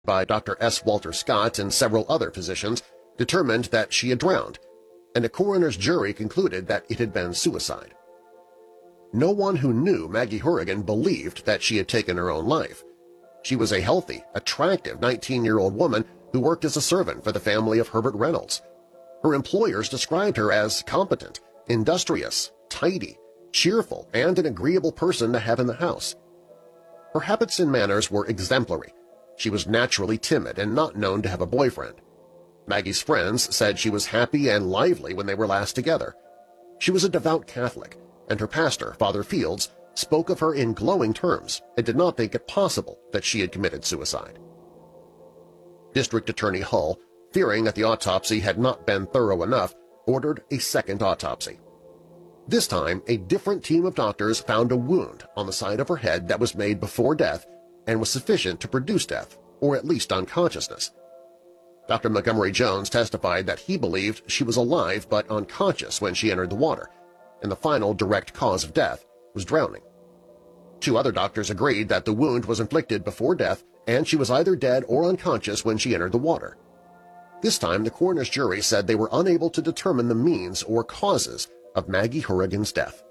by Dr. S. Walter Scott and several other physicians, determined that she had drowned, and a coroner's jury concluded that it had been suicide. No one who knew Maggie Horrigan believed that she had taken her own life. She was a healthy, attractive 19-year-old woman who worked as a servant for the family of Herbert Reynolds. Her employers described her as competent, industrious, tidy, cheerful, and an agreeable person to have in the house. Her habits and manners were exemplary. She was naturally timid and not known to have a boyfriend. Maggie's friends said she was happy and lively when they were last together. She was a devout Catholic, and her pastor, Father Fields, spoke of her in glowing terms and did not think it possible that she had committed suicide. District Attorney Hull, fearing that the autopsy had not been thorough enough, ordered a second autopsy. This time, a different team of doctors found a wound on the side of her head that was made before death and was sufficient to produce death, or at least unconsciousness. Dr. Montgomery Jones testified that he believed she was alive but unconscious when she entered the water, and the final direct cause of death was drowning. Two other doctors agreed that the wound was inflicted before death and she was either dead or unconscious when she entered the water. This time, the coroner's jury said they were unable to determine the means or causes of Maggie Horrigan's death.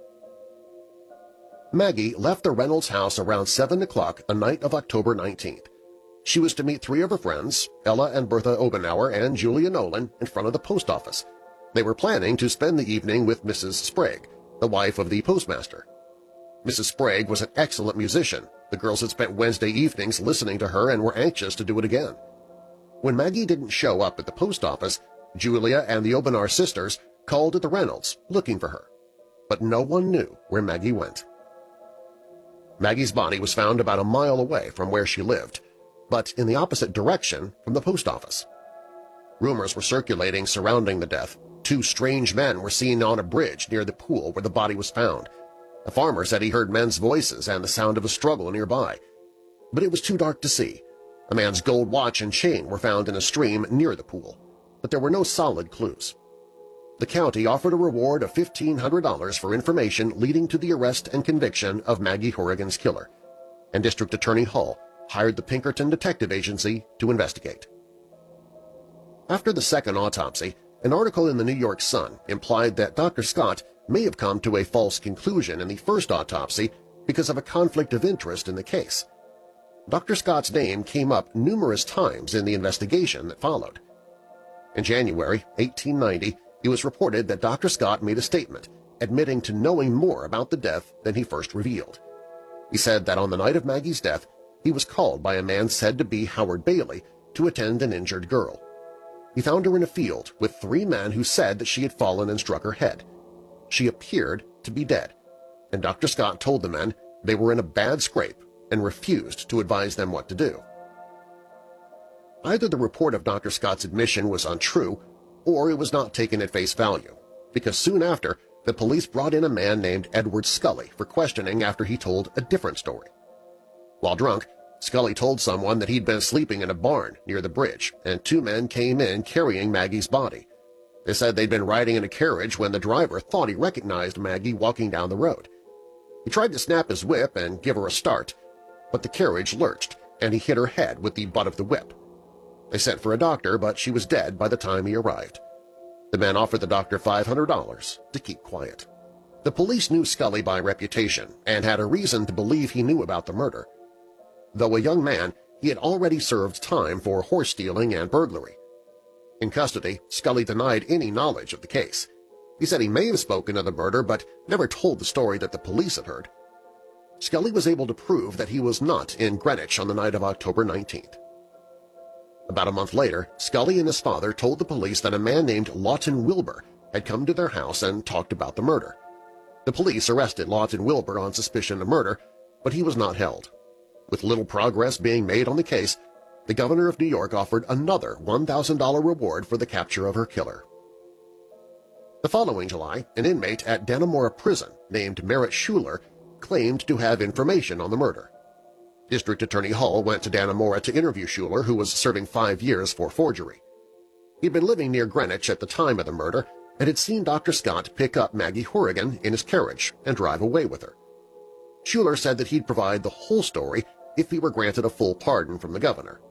Maggie left the Reynolds house around 7 o'clock a night of October 19th. She was to meet three of her friends, Ella and Bertha Obenauer and Julia Nolan, in front of the post office. They were planning to spend the evening with Mrs. Sprague, the wife of the postmaster. Mrs. Sprague was an excellent musician. The girls had spent Wednesday evenings listening to her and were anxious to do it again. When Maggie didn't show up at the post office, Julia and the Obenauer sisters called at the Reynolds looking for her, but no one knew where Maggie went. Maggie's body was found about a mile away from where she lived, but in the opposite direction from the post office. Rumors were circulating surrounding the death. Two strange men were seen on a bridge near the pool where the body was found. A farmer said he heard men's voices and the sound of a struggle nearby, but it was too dark to see. A man's gold watch and chain were found in a stream near the pool, but there were no solid clues. The county offered a reward of $1,500 for information leading to the arrest and conviction of Maggie Horrigan's killer, and District Attorney Hull hired the Pinkerton Detective Agency to investigate. After the second autopsy, an article in the New York Sun implied that Dr. Scott may have come to a false conclusion in the first autopsy because of a conflict of interest in the case. Dr. Scott's name came up numerous times in the investigation that followed. In January 1890, it was reported that Dr. Scott made a statement admitting to knowing more about the death than he first revealed. He said that on the night of Maggie's death, he was called by a man said to be Howard Bailey to attend an injured girl. He found her in a field with three men who said that she had fallen and struck her head. She appeared to be dead, and Dr. Scott told the men they were in a bad scrape and refused to advise them what to do. Either the report of Dr. Scott's admission was untrue or it was not taken at face value, because soon after, the police brought in a man named Edward Scully for questioning after he told a different story. While drunk, Scully told someone that he'd been sleeping in a barn near the bridge, and two men came in carrying Maggie's body. They said they'd been riding in a carriage when the driver thought he recognized Maggie walking down the road. He tried to snap his whip and give her a start, but the carriage lurched, and he hit her head with the butt of the whip. They sent for a doctor, but she was dead by the time he arrived. The men offered the doctor $500 to keep quiet. The police knew Scully by reputation and had a reason to believe he knew about the murder. Though a young man, he had already served time for horse stealing and burglary. In custody, Scully denied any knowledge of the case. He said he may have spoken of the murder but never told the story that the police had heard. Scully was able to prove that he was not in Greenwich on the night of October 19th. About a month later, Scully and his father told the police that a man named Lawton Wilbur had come to their house and talked about the murder. The police arrested Lawton Wilbur on suspicion of murder, but he was not held. With little progress being made on the case, the governor of New York offered another $1,000 reward for the capture of her killer. The following July, an inmate at Dannemora Prison named Merritt Schuler claimed to have information on the murder. District Attorney Hull went to Dannemora to interview Schuler, who was serving 5 years for forgery. He'd been living near Greenwich at the time of the murder and had seen Dr. Scott pick up Maggie Horrigan in his carriage and drive away with her. Schuler said that he'd provide the whole story if he were granted a full pardon from the governor.